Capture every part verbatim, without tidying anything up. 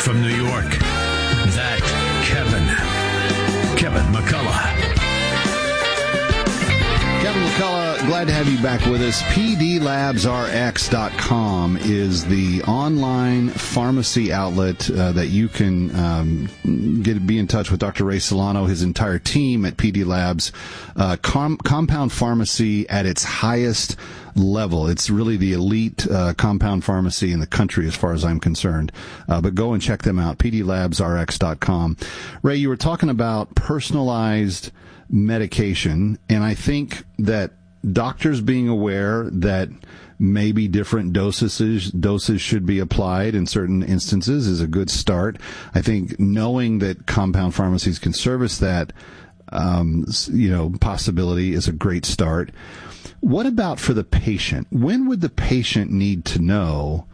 from New York, that Kevin. Kevin McCullough. Kevin McCullough, glad to have you back with us. P D Labs R X dot com is the online pharmacy outlet uh, that you can um, get be in touch with Doctor Ray Solano, his entire team at P D Labs. Uh, com- compound pharmacy at its highest level. It's really the elite uh, compound pharmacy in the country as far as I'm concerned. Uh, but go and check them out, P D Labs R X dot com. Ray, you were talking about personalized medication, and I think that doctors being aware that maybe different doses doses should be applied in certain instances is a good start. I think knowing that compound pharmacies can service that um, you know possibility is a great start. What about for the patient? When would the patient need to know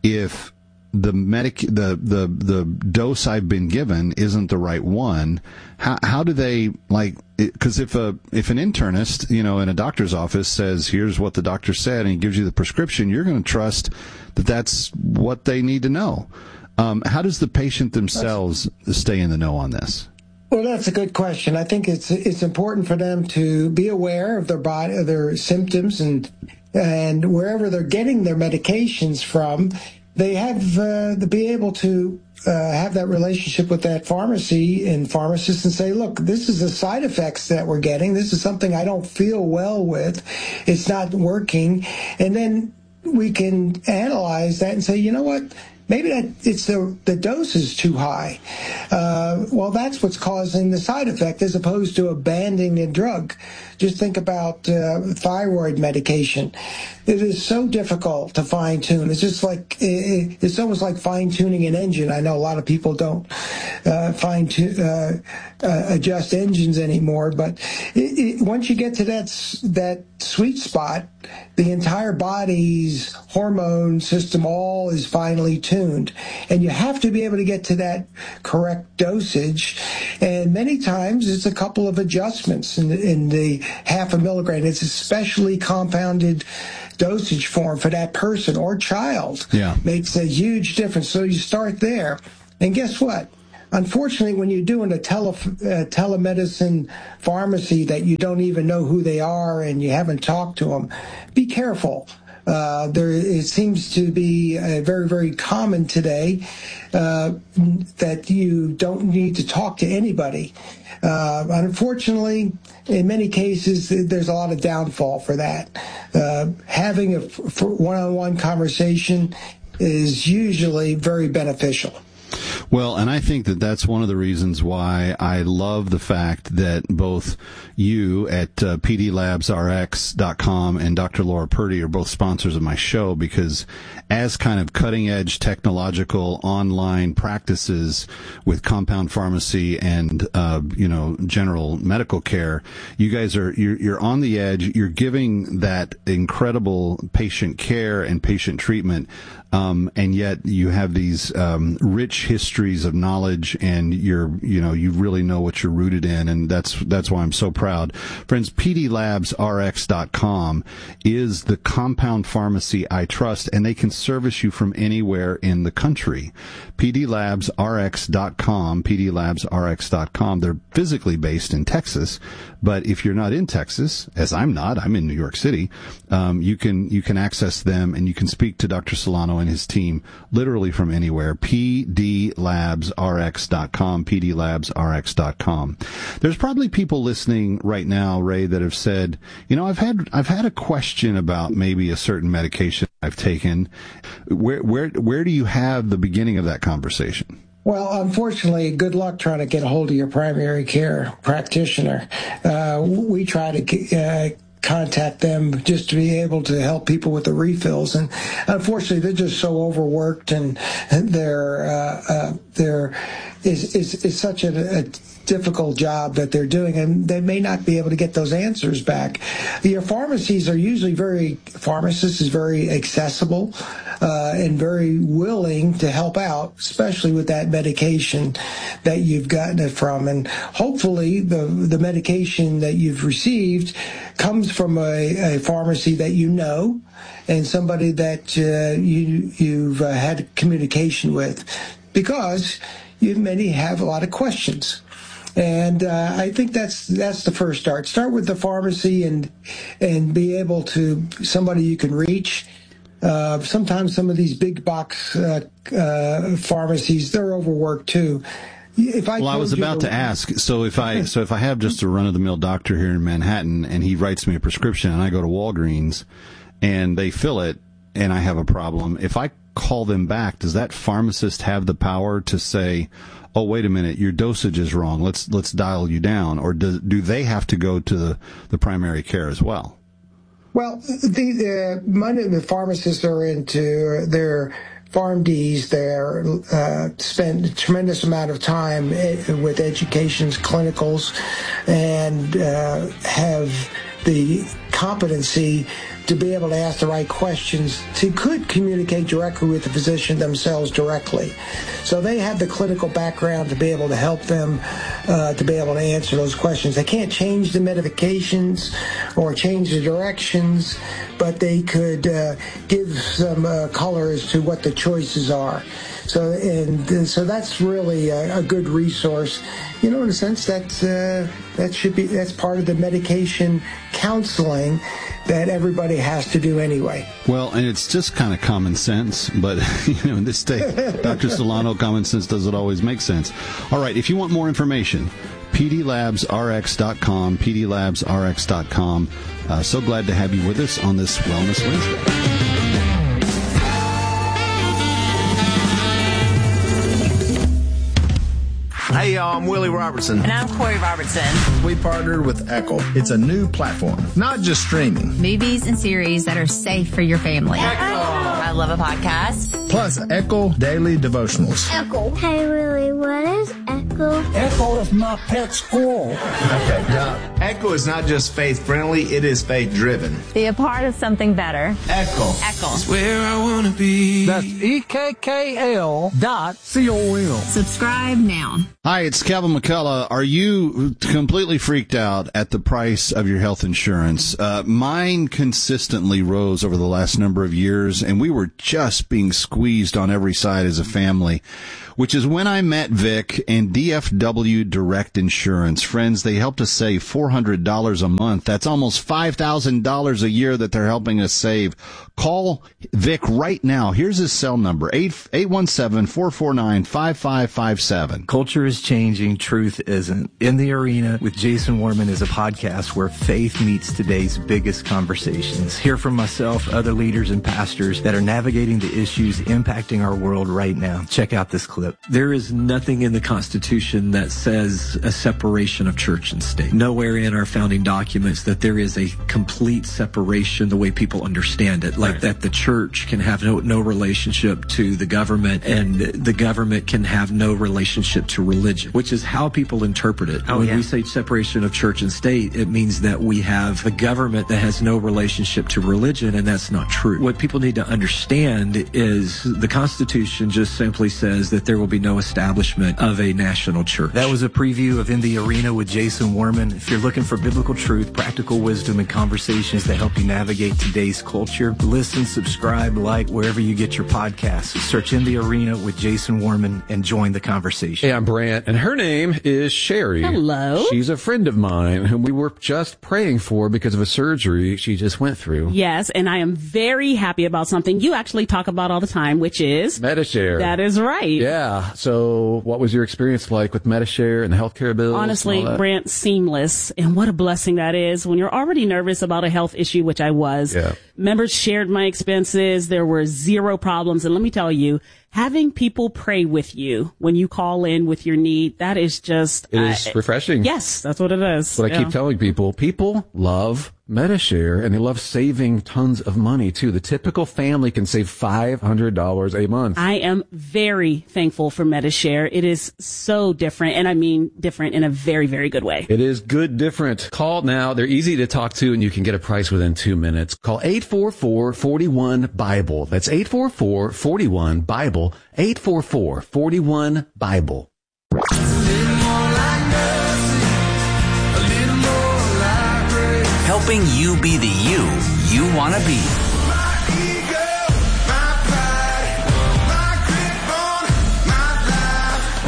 if the medic the the the dose I've been given isn't the right one? How how do they, like, because if a if an internist, you know, in a doctor's office says, here's what the doctor said, and he gives you the prescription, you're going to trust that that's what they need to know. Um, how does the patient themselves stay in the know on this? Well, that's a good question. I think it's it's important for them to be aware of their body, of their symptoms, and and wherever they're getting their medications from, they have uh, to be able to uh, have that relationship with that pharmacy and pharmacist and say, look, this is the side effects that we're getting. This is something I don't feel well with. It's not working. And then we can analyze that and say, you know what? Maybe that it's the the dose is too high. Uh, well, that's what's causing the side effect, as opposed to abandoning a drug. Just think about uh, thyroid medication. It is so difficult to fine tune. It's just like it, it's almost like fine tuning an engine. I know a lot of people don't uh, fine tune uh, uh, adjust engines anymore, but it, it, once you get to that that sweet spot, the entire body's hormone system all is finely tuned, and you have to be able to get to that correct dosage. And many times it's a couple of adjustments in the, in the half a milligram. It's a specially compounded dosage form for that person or child. Yeah. Makes a huge difference. So you start there, and guess what? Unfortunately, when you're doing a tele, uh, telemedicine pharmacy that you don't even know who they are and you haven't talked to them, be careful. Uh, there, it seems to be uh, very, very common today uh, that you don't need to talk to anybody. Uh, unfortunately, in many cases, there's a lot of downfall for that. Uh, having a f- one-on-one conversation is usually very beneficial. Well, and I think that that's one of the reasons why I love the fact that both you at uh, P D Labs R X dot com and Doctor Laura Purdy are both sponsors of my show, because as kind of cutting-edge technological online practices with compound pharmacy and, uh, you know, general medical care, you guys are, you're, you're on the edge. You're giving that incredible patient care and patient treatment. Um, and yet you have these um, rich histories of knowledge, and you're, you know, you really know what you're rooted in, and that's that's why I'm so proud. Friends, P D Labs R X dot com is the compound pharmacy I trust, and they can service you from anywhere in the country. P D Labs R X dot com, P D Labs R X dot com. They're physically based in Texas, but if you're not in Texas, as I'm not, I'm in New York City, um, you can you can access them, and you can speak to Doctor Solano and his team literally from anywhere. P D Labs R X dot com, P D Labs R X dot com. There's probably people listening right now, Ray, that have said, you know, I've had I've had a question about maybe a certain medication I've taken. Where where where do you have the beginning of that conversation? Well, unfortunately, good luck trying to get a hold of your primary care practitioner. Uh, we try to uh, contact them just to be able to help people with the refills, and unfortunately, they're just so overworked, and they're uh, uh, they're is is is such a, a difficult job that they're doing, and they may not be able to get those answers back. Your pharmacies are usually very, pharmacists is very accessible uh, and very willing to help out, especially with that medication that you've gotten it from. And hopefully the the medication that you've received comes from a, a pharmacy that you know, and somebody that uh, you, you've uh, had communication with. because you many have a lot of questions. And uh, I think that's that's the first start. Start with the pharmacy and and be able to, somebody you can reach. Uh, sometimes some of these big box uh, uh, pharmacies, they're overworked too. If I well, I was about to, to ask. So if I so if I have just a run-of-the-mill doctor here in Manhattan, and he writes me a prescription, and I go to Walgreens, and they fill it, and I have a problem, if I call them back, does that pharmacist have the power to say, "Oh, wait a minute, your dosage is wrong. Let's let's dial you down," or do do they have to go to the, the primary care as well? Well, the uh, money the pharmacists are into their PharmDs. They're uh, spend a tremendous amount of time with educations, clinicals, and uh, have the competency to be able to ask the right questions, to could communicate directly with the physician themselves directly. So they have the clinical background to be able to help them uh, to be able to answer those questions. They can't change the medications or change the directions, but they could uh, give some uh, color as to what the choices are. So and so that's really a, a good resource. You know, in a sense, that's uh, that should be that's part of the medication counseling that everybody has to do anyway. Well, and it's just kind of common sense, but you know, in this day, Doctor Solano, common sense doesn't always make sense. All right, if you want more information, P D labs R X dot com, P D labs R X dot com. Uh, so glad to have you with us on this Wellness Wednesday. Hey, y'all, I'm Willie Robertson. And I'm Corey Robertson. We partnered with Echo. It's a new platform, not just streaming. Movies and series that are safe for your family. Echo. I love a podcast. Plus, Echo Daily Devotionals. Echo. Hey, Willie, what is Echo? Echo is my pet squirrel. Okay, yeah. Echo is not just faith-friendly, it is faith-driven. Be a part of something better. Echo. Echo. It's where I want to be. That's E K K L dot C O M. Subscribe now. Hi, it's Kevin McCullough. Are you completely freaked out at the price of your health insurance? Uh, mine consistently rose over the last number of years, and we were just being squeezed on every side as a family, which is when I met Vic and D F W Direct Insurance. Friends, they helped us save four hundred dollars a month. That's almost five thousand dollars a year that they're helping us save. Call Vic right now. Here's his cell number, eight one seven, four four nine, five five five seven. Culture is changing, truth isn't. In the Arena with Jason Warman is a podcast where faith meets today's biggest conversations. Hear from myself, other leaders and pastors that are navigating the issues impacting our world right now. Check out this clip. There is nothing in the Constitution that says a separation of church and state. Nowhere in our founding documents that there is a complete separation the way people understand it, like right. that the church can have no, no relationship to the government and the government can have no relationship to religion, which is how people interpret it. Oh, when yeah. we say separation of church and state, it means that we have a government that has no relationship to religion, and that's not true. What people need to understand is the Constitution just simply says that there will be no establishment of a national church. That was a preview of In the Arena with Jason Warman. If you're looking for biblical truth, practical wisdom, and conversations that help you navigate today's culture, listen, subscribe, like, wherever you get your podcasts. Search In the Arena with Jason Warman and join the conversation. Hey, I'm Brant, and her name is Sherry. Hello. She's a friend of mine whom we were just praying for because of a surgery she just went through. Yes, and I am very happy about something you actually talk about all the time, which is Medi-Share. That is right. Yeah. So what was your experience like with Medi-Share and the healthcare bills? Honestly, Brant, seamless. And what a blessing that is when you're already nervous about a health issue, which I was. Yeah. Members shared my expenses. There were zero problems. And let me tell you, having people pray with you when you call in with your need, that is just... It is uh, refreshing. Yes, that's what it is. That's what yeah. I keep telling people. People love Medi-Share, and they love saving tons of money, too. The typical family can save five hundred dollars a month. I am very thankful for Medi-Share. It is so different, and I mean different in a very, very good way. It is good different. Call now. They're easy to talk to, and you can get a price within two minutes. Call eight four four, four one, Bible. That's eight four four, four one, Bible. eight four four, four one, Bible. Helping you be the you you want to be.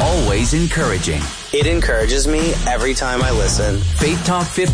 always encouraging. It encourages me every time I listen. Faith Talk fifty